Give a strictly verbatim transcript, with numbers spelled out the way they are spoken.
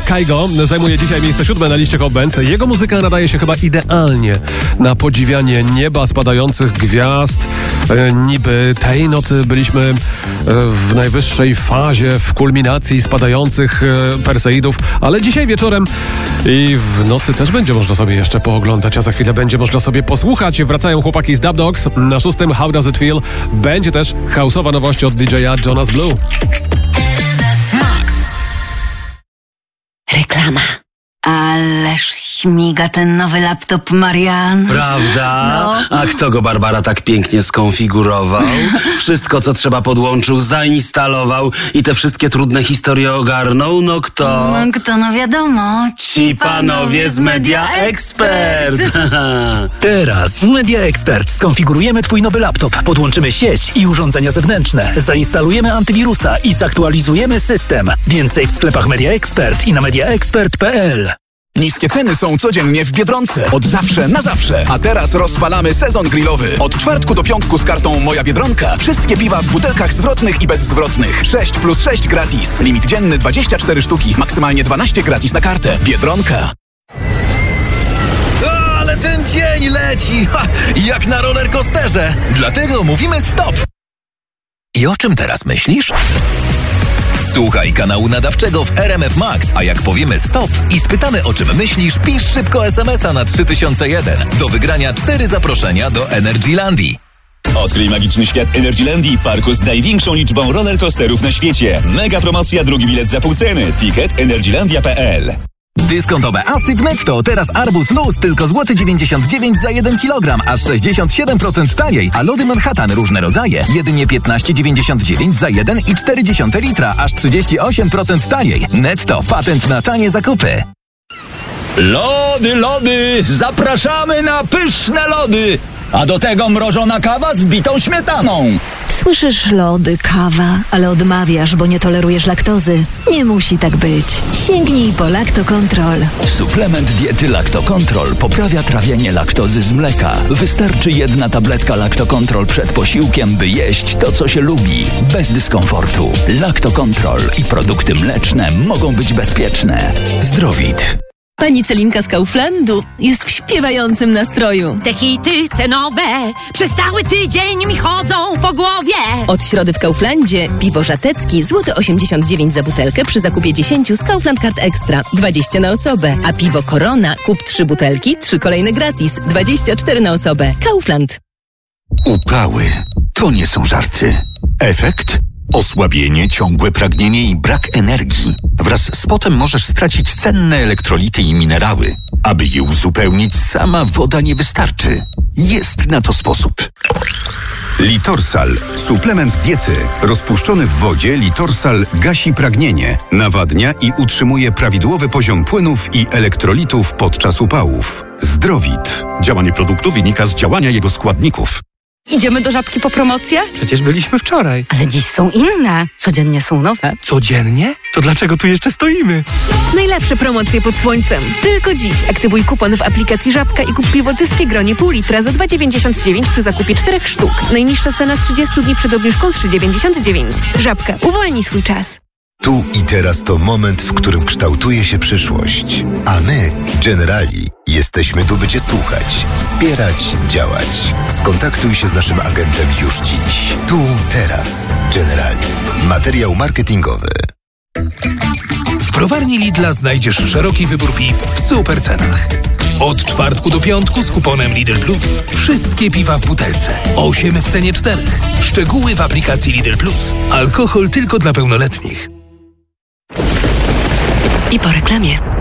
Kygo zajmuje dzisiaj miejsce siódme na liście Hot Bands. Jego muzyka nadaje się chyba idealnie na podziwianie nieba, spadających gwiazd. E, niby tej nocy byliśmy e, w najwyższej fazie, w kulminacji spadających e, Perseidów, ale dzisiaj wieczorem i w nocy też będzie można sobie jeszcze pooglądać, a za chwilę będzie można sobie posłuchać. Wracają chłopaki z Dub Dogs. Na szóstym How Does It Feel. Będzie też house'owa nowość od D J Jonas Blue. Max. Reklama. Ależ śmiga ten nowy laptop, Marian. Prawda? No. A kto go, Barbara, tak pięknie skonfigurował? Wszystko, co trzeba, podłączył, zainstalował i te wszystkie trudne historie ogarnął? No kto? No kto, no wiadomo. Ci panowie z Media Expert. Teraz w Media Expert skonfigurujemy twój nowy laptop, podłączymy sieć i urządzenia zewnętrzne, zainstalujemy antywirusa i zaktualizujemy system. Więcej w sklepach Media Expert i na media expert kropka p l. Niskie ceny są codziennie w Biedronce. Od zawsze na zawsze. A teraz rozpalamy sezon grillowy. Od czwartku do piątku z kartą Moja Biedronka. Wszystkie piwa w butelkach zwrotnych i bezzwrotnych. sześć plus sześć gratis. Limit dzienny dwadzieścia cztery sztuki. Maksymalnie dwanaście gratis na kartę. Biedronka. O, ale ten dzień leci! Ha, jak na rollercoasterze. Dlatego mówimy stop! I o czym teraz myślisz? Słuchaj kanału nadawczego w R M F Max, a jak powiemy stop i spytamy, o czym myślisz, pisz szybko es em es a na trzy tysiące jeden. Do wygrania cztery zaproszenia do Energylandii. Odkryj magiczny świat Energylandii, parku z największą liczbą rollercoasterów na świecie. Mega promocja, drugi bilet za pół ceny. Ticket energylandia kropka p l. Dyskontowe asy w Netto. Teraz arbuz luz tylko złoty dziewięćdziesiąt dziewięć za jeden kilogram, aż sześćdziesiąt siedem procent taniej. A lody Manhattan różne rodzaje jedynie piętnaście dziewięćdziesiąt dziewięć za jeden i cztery dziesiąte litra, aż trzydzieści osiem procent taniej. Netto. Patent na tanie zakupy. Lody, lody! Zapraszamy na pyszne lody! A do tego mrożona kawa z bitą śmietaną. Słyszysz lody, kawa, ale odmawiasz, bo nie tolerujesz laktozy. Nie musi tak być. Sięgnij po Lactocontrol. Suplement diety Lactocontrol poprawia trawienie laktozy z mleka. Wystarczy jedna tabletka Lactocontrol przed posiłkiem, by jeść to, co się lubi. Bez dyskomfortu. Lactocontrol i produkty mleczne mogą być bezpieczne. Zdrowit. Pani Celinka z Kauflandu jest w śpiewającym nastroju. Te hity cenowe przez cały tydzień mi chodzą po głowie. Od środy w Kauflandzie piwo żatecki złoty osiemdziesiąt dziewięć za butelkę przy zakupie dziesięciu z Kaufland Card Extra, dwadzieścia na osobę. A piwo Corona kup trzy butelki, trzy kolejne gratis, dwadzieścia cztery na osobę. Kaufland. Upały to nie są żarty. Efekt? Osłabienie, ciągłe pragnienie i brak energii. Wraz z potem możesz stracić cenne elektrolity i minerały. Aby je uzupełnić, sama woda nie wystarczy. Jest na to sposób. Litorsal. Suplement diety. Rozpuszczony w wodzie Litorsal gasi pragnienie, nawadnia i utrzymuje prawidłowy poziom płynów i elektrolitów podczas upałów. Zdrowit. Działanie produktu wynika z działania jego składników. Idziemy do Żabki po promocję? Przecież byliśmy wczoraj. Ale dziś są inne. Codziennie są nowe. Codziennie? To dlaczego tu jeszcze stoimy? Najlepsze promocje pod słońcem. Tylko dziś aktywuj kupon w aplikacji Żabka i kup piwo Tyskie Gronie pół litra za dwa dziewięćdziesiąt dziewięć przy zakupie czterech sztuk. Najniższa cena z trzydziestu dni przed obniżką trzy dziewięćdziesiąt dziewięć. Żabka. Uwolnij swój czas. Tu i teraz to moment, w którym kształtuje się przyszłość. A my, Generali, jesteśmy tu, by Cię słuchać, wspierać, działać. Skontaktuj się z naszym agentem już dziś. Tu, teraz. Generali. Materiał marketingowy. W browarni Lidla znajdziesz szeroki wybór piw w super cenach. Od czwartku do piątku z kuponem Lidl Plus. Wszystkie piwa w butelce. osiem w cenie czterech. Szczegóły w aplikacji Lidl Plus. Alkohol tylko dla pełnoletnich. I po reklamie.